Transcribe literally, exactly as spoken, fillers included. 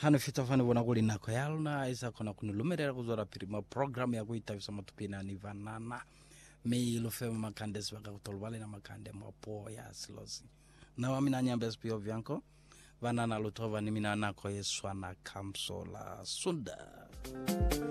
hano fitafani bona kuli nako yalna isa kona kunulumerera kuzora prima program ya kuitavisa matupina ni vanana me lo fema makande sibaka kutolwale na makande mwapo ya silozi na wami na nyambe spio vyanko vanana lutova ni mina nako yeswana kamsola sunda.